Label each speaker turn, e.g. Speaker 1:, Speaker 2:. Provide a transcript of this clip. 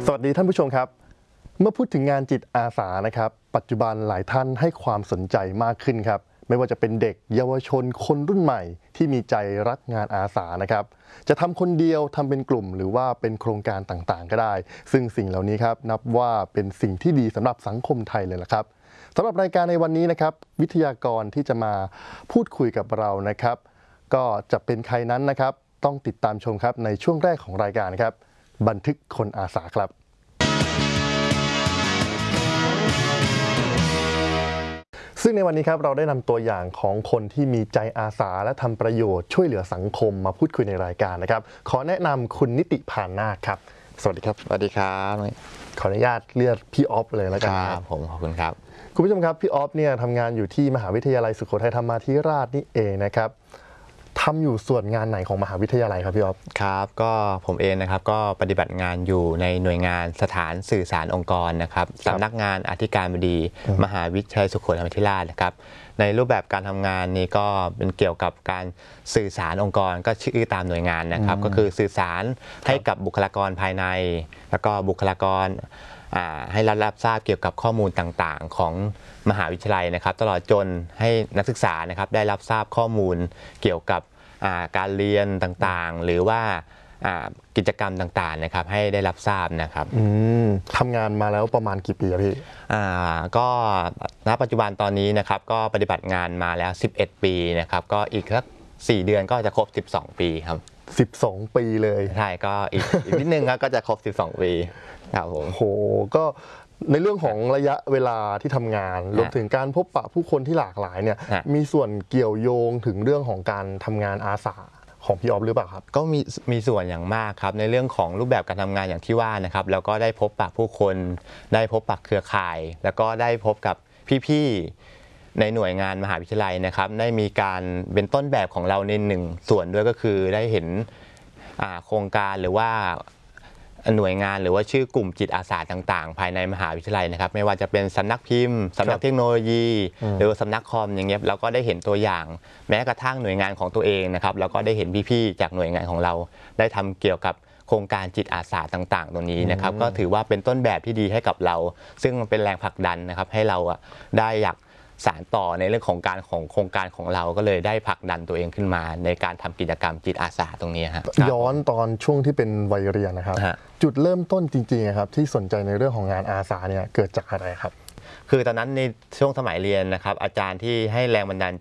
Speaker 1: สวัสดีท่านผู้ชมครับเมื่อพูดถึงงานจิตอาสานะครับปัจจุบันหลายท่านให้ความสนใจมากขึ้นครับไม่ว่าจะเป็นเด็กเยาวชนคนรุ่นใหม่ที่มีใจรักงานอาสานะครับจะทำคนเดียวทำเป็นกลุ่มหรือว่าเป็นโครงการต่างๆก็ได้ซึ่งสิ่งเหล่านี้ครับนับว่าเป็นสิ่งที่ดีสำหรับสังคมไทยเลยล่ะครับสำหรับรายการในวันนี้นะครับวิทยากรที่จะมาพูดคุยกับเรานะครับก็จะเป็นใครนั้นนะครับต้องติดตามชมครับในช่วงแรกของรายการครับบันทึกคนอาสาครับซึ่งในวันนี้ครับเราได้นำตัวอย่างของคนที่มีใจอาสาและทำประโยชน์ช่วยเหลือสังคมมาพูดคุยในรายการนะครับขอแนะนำคุณนิติพานนาคครับสวัสดีครับ
Speaker 2: สวัสดีครับ
Speaker 1: ขออนุญาตเรียกพี่ออฟเลยแล้วกัน
Speaker 2: ครับผมขอบคุณครับ
Speaker 1: คุณผู้ชมครับพี่ออฟเนี่ยทำงานอยู่ที่มหาวิทยาลัยสุโขทัยธรรมาธิราชนี่เองนะครับทำอยู่ส่วนงานไหนของมหาวิทยาลัยครับพี่ออฟ
Speaker 2: ครับก็ผมเองนะครับก็ปฏิบัติงานอยู่ในหน่วยงานสถานสื่อสารองค์กรนะครับสำนักงานอธิการบดีมหาวิทยาลัยสุโขทัยธรรมาธิราชนะครับในรูปแบบการทำงานนี้ก็เป็นเกี่ยวกับการสื่อสารองค์กรก็ชื่อตามหน่วยงานนะครับก็คือสื่อสารให้กับบุคลากรภายในแล้วก็บุคลากรให้รับทราบเกี่ยวกับข้อมูลต่างๆของมหาวิทยาลัยนะครับตลอดจนให้นักศึกษานะครับได้รับทราบข้อมูลเกี่ยวกับการเรียนต่างๆหรือว่ากิจกรรมต่างๆนะครับให้ได้รับทราบนะครับ
Speaker 1: ทำงานมาแล้วประมาณกี่ปีครับพี่
Speaker 2: ก็ณปัจจุบันตอนนี้นะครับก็ปฏิบัติงานมาแล้ว11ปีนะครับก็อีกสัก4เดือนก็จะครบ12ปีครับ
Speaker 1: 12ปีเลย
Speaker 2: ใช่ก็อีกนิดนึงครับก็จะครบ12ปีครับผม
Speaker 1: โหก็ในเรื่องของระยะเวลาที่ทำงานรวมถึงการพบปะผู้คนที่หลากหลายเนี่ยมีส่วนเกี่ยวโยงถึงเรื่องของการทำงานอาสาของพี่ออฟหรือเปล่าครับ
Speaker 2: ก็มีส่วนอย่างมากครับในเรื่องของรูปแบบการทำงานอย่างที่ว่านะครับแล้วก็ได้พบปะผู้คนได้พบปะเครือข่ายแล้วก็ได้พบกับพี่ๆในหน่วยงานมหาวิทยาลัยนะครับได้มีการเป็นต้นแบบของเราในหนึ่งส่วนด้วยก็คือได้เห็นโครงการหรือว่าหน่วยงานหรือว่าชื่อกลุ่มจิตอาสาต่างๆภายในมหาวิทยาลัยนะครับไม่ว่าจะเป็นสำนักพิมพ์สำนักเทคโนโลยีหรือสำนักคอมอย่างเงี้ยเราก็ได้เห็นตัวอย่างแม้กระทั่งหน่วยงานของตัวเองนะครับเราก็ได้เห็นพี่ๆจากหน่วยงานของเราได้ทำเกี่ยวกับโครงการจิตอาสาต่างๆตรงนี้นะครับก็ถือว่าเป็นต้นแบบที่ดีให้กับเราซึ่งมันเป็นแรงผลักดันนะครับให้เราได้อยากสานต่อในเรื่องของโครงการของเราก็เลยได้ผลักดันตัวเองขึ้นมาในการทำกิจกรรมจิตอาสาตรงนี้ครับ
Speaker 1: ย้อนตอนช่วงที่เป็นวัยเรียนนะครับจุดเริ่มต้นจริงๆครับที่สนใจในเรื่องของงานอาสาเนี่ยเกิดจากอะไรครับ
Speaker 2: คือตอนนั้นในช่วงสมัยเรียนนะครับอาจารย์ที่ให้แรงบันดาล